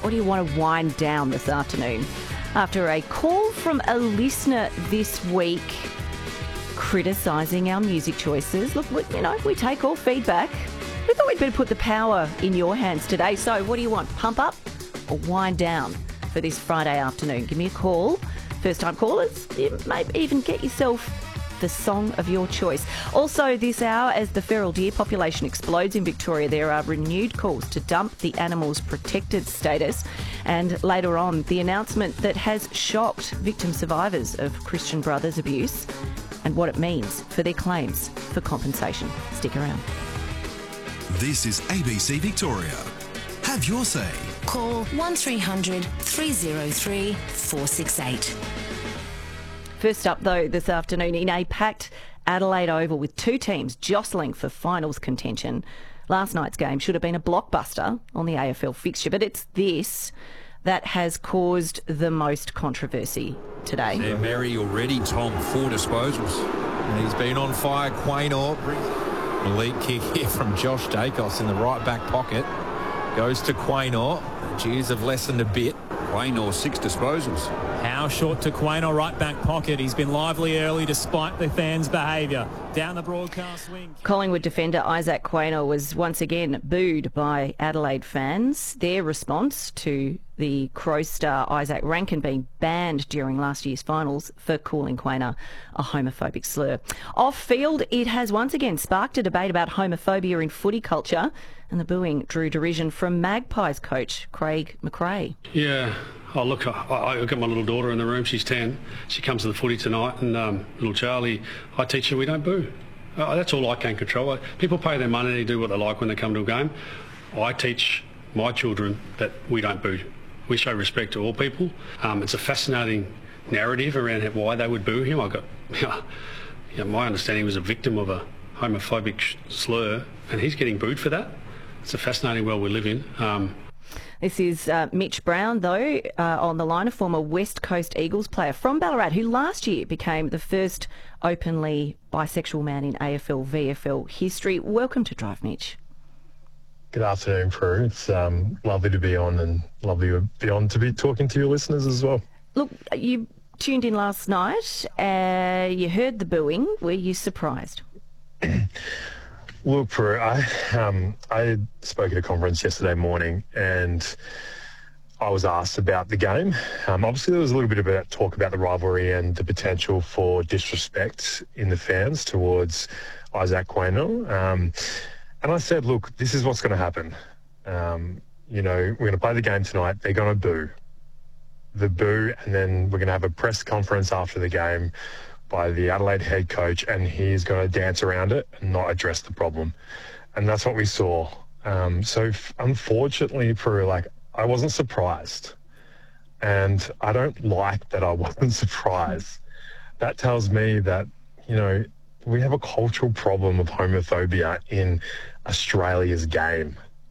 or do you want to wind down this afternoon? After a call from a listener this week criticising our music choices. Look, we take all feedback. We thought we'd better put the power in your hands today. So what do you want, pump up or wind down for this Friday afternoon? Give me a call. First-time callers, you may even get yourself the song of your choice. Also this hour, as the feral deer population explodes in Victoria, there are renewed calls to dump the animal's protected status. And later on, the announcement that has shocked victim survivors of Christian Brothers abuse and what it means for their claims for compensation. Stick around. This is ABC Victoria. Have your say. Call 1300 303 468. First up, though, this afternoon in a packed Adelaide Oval with two teams jostling for finals contention. Last night's game should have been a blockbuster on the AFL fixture, but it's this that has caused the most controversy today. Yeah, Mary already, Tom, 4 disposals. And he's been on fire. Quaynor, elite kick here from Josh Dacos in the right back pocket. Goes to Quaynor. The Jeers have lessened a bit. Quaynor, 6 disposals. How short to Quaynor, right back pocket. He's been lively early despite the fans' behaviour. Down the broadcast wing. Collingwood defender Isaac Quaynor was once again booed by Adelaide fans. Their response to the Crow star Isaac Rankin being banned during last year's finals for calling Quaynor a homophobic slur. Off-field, it has once again sparked a debate about homophobia in footy culture, and the booing drew derision from Magpies coach Craig McRae. Yeah. Oh, look, I got my little daughter in the room. She's 10. She comes to the footy tonight, and little Charlie, I teach her we don't boo. That's all I can control. People pay their money to do what they like when they come to a game. I teach my children that we don't boo. We show respect to all people. It's a fascinating narrative around why they would boo him. My understanding, he was a victim of a homophobic slur, and he's getting booed for that. It's a fascinating world we live in. This is Mitch Brown, though, on the line, a former West Coast Eagles player from Ballarat, who last year became the first openly bisexual man in AFL VFL history. Welcome to Drive, Mitch. Good afternoon, Prue. It's lovely to be on, and lovely to be on to be talking to your listeners as well. Look, you tuned in last night. You heard the booing. Were you surprised? Look, Prue, I spoke at a conference yesterday morning, and I was asked about the game. Obviously, there was a little bit of talk about the rivalry and the potential for disrespect in the fans towards Isaac Quaynor. And I said, look, this is what's going to happen. We're going to play the game tonight. They're going to boo. The boo, and then we're going to have a press conference after the game by the Adelaide head coach, and he's going to dance around it and not address the problem. And that's what we saw. Unfortunately, I wasn't surprised. And I don't like that I wasn't surprised. That tells me that, we have a cultural problem of homophobia in Australia's game.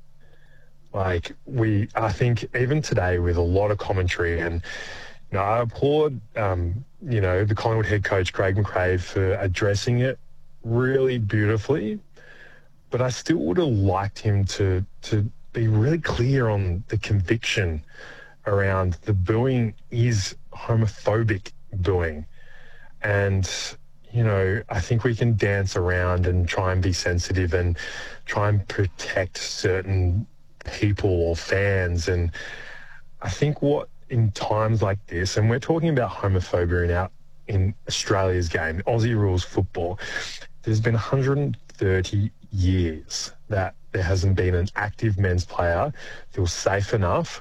I think even today with a lot of commentary, and I applaud, the Collingwood head coach, Craig McRae, for addressing it really beautifully. But I still would have liked him to be really clear on the conviction around the booing is homophobic booing. And, I think we can dance around and try and be sensitive and try and protect certain people or fans. And I think in times like this, and we're talking about homophobia in Australia's game, Aussie rules football, there's been 130 years that there hasn't been an active men's player feel safe enough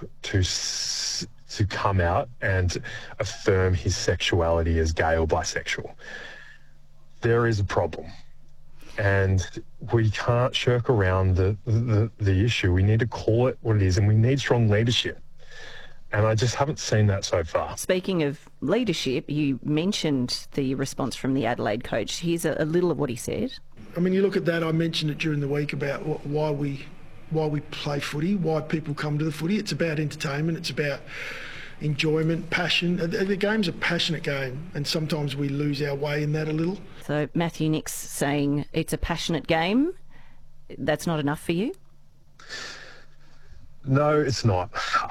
to come out and affirm his sexuality as gay or bisexual. There is a problem, and we can't shirk around the issue. We need to call it what it is, and we need strong leadership. And I just haven't seen that so far. Speaking of leadership, you mentioned the response from the Adelaide coach. Here's a little of what he said. You look at that, I mentioned it during the week about why we play footy, why people come to the footy. It's about entertainment, it's about enjoyment, passion. The game's a passionate game, and sometimes we lose our way in that a little. So Matthew Nicks saying it's a passionate game. That's not enough for you? No, it's not.